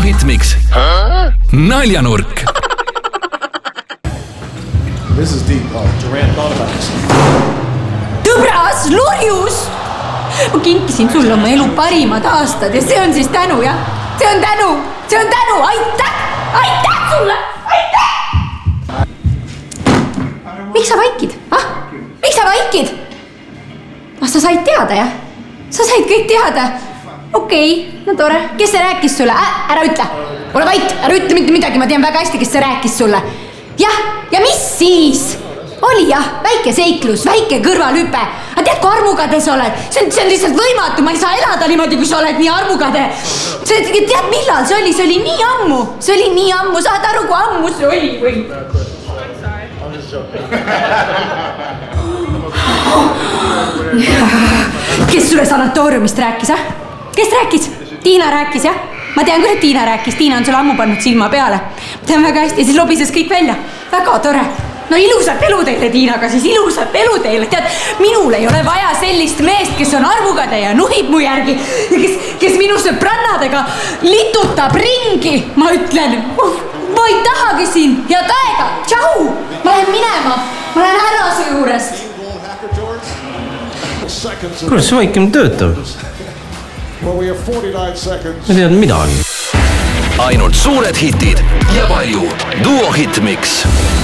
Hitmix naljanurk. This is deep. Oh, Durant thought about this. Tõbras, lurjus! Ma kinkisin sulle oma elu parimad aastad ja see on siis tänu, jah? See on tänu! Aitäh! Aitäh sulle! Aitäh! Miks sa vaikid? Miks sa vaikid? Sa said teada, jah? Sa said kõik teada. Okei, no tore. Kes see rääkis sulle? Ära ütle. Ole vait, ära ütle mitte midagi. Ma tean väga hästi, kes see rääkis sulle. Jah, ja mis siis? Oli jah, väike seiklus, väike kõrvalhüpe. Aga tead, kui armukade sa oled? See on lihtsalt võimatu. Ma ei saa elada niimoodi, kui sa oled nii armukade. Tead, millal see oli? See oli nii ammu. Saad aru, kui ammu see oli või? Kes sulle sanatooriumist rääkis, Kes rääkis? Tiina rääkis, jah? Ma tean küll, et Tiina rääkis. Tiina on sulle ammu pannud silma peale. Ma tean väga hästi, siis lobises kõik välja. Väga tore. No ilusat elu teile, Tiinaga, siis ilusat elu teile. Tead, minul ei ole vaja sellist meest, kes on armukade ja nuhib mu järgi. Kes minu sõbrannadega litutab ringi. Ma ütlen, ma ei tahagi siin. Head aega, tšau! Ma lähen minema. Ma lähen härrase juurest. Kuidas see vaikim töötab? Ma tean midagi. Ainult suured hitid ja palju Duo Hitmix.